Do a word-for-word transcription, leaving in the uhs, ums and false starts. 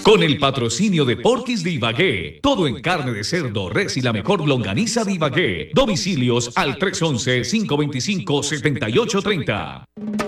Con el patrocinio de Porquis de Ibagué. Todo en carne de cerdo, res y la mejor longaniza de Ibagué. Domicilios al tres once, cinco veinticinco, setenta y ocho treinta.